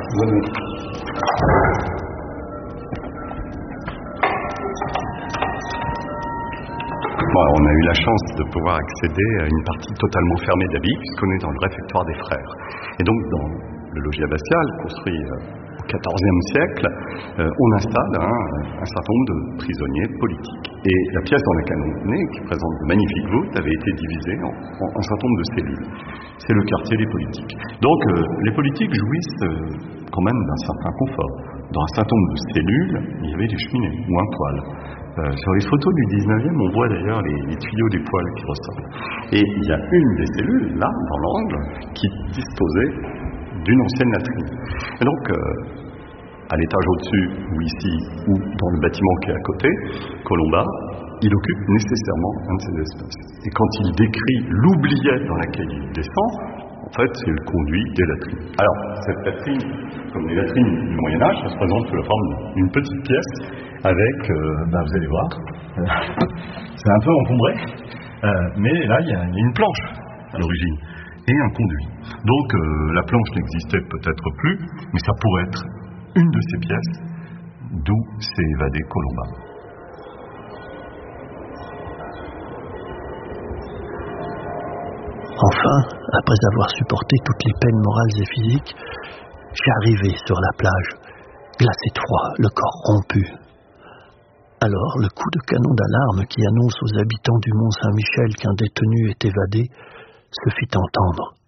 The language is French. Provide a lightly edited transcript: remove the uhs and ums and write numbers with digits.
Bon, on a eu la chance de pouvoir accéder à une partie totalement fermée de l'abbaye, puisqu'on est dans le réfectoire des frères. Et donc, dans le logis abbatial, construit au XIVe siècle, on installe un certain nombre de prisonniers politiques. Et la pièce dans laquelle on est, qui présente de magnifiques voûtes, avait été divisée en un certain nombre de cellules. C'est le quartier des politiques. Donc, les politiques jouissent quand même d'un certain confort. Dans un certain nombre de cellules, il y avait des cheminées ou un poêle. Sur les photos du 19e, on voit d'ailleurs les tuyaux des poêles qui ressortent. Et il y a une des cellules, là, dans l'angle, qui disposait d'une ancienne latrine. Et donc, à l'étage au-dessus, ou ici, ou dans le bâtiment qui est à côté, Colomba, il occupe nécessairement un de ces espaces. Et quand il décrit l'oubliette dans laquelle il descend, en fait, c'est le conduit des latrines. Alors, cette latrine, comme les latrines du Moyen-Âge, ça se présente sous la forme d'une petite pièce avec, vous allez voir, c'est un peu encombré, mais là, il y a une planche à l'origine et un conduit. Donc, la planche n'existait peut-être plus, mais ça pourrait être une de ces pièces d'où s'est évadé Colomba. Enfin, après avoir supporté toutes les peines morales et physiques, j'arrivais sur la plage, glacé de froid, le corps rompu. Alors, le coup de canon d'alarme qui annonce aux habitants du Mont Saint-Michel qu'un détenu est évadé se fit entendre.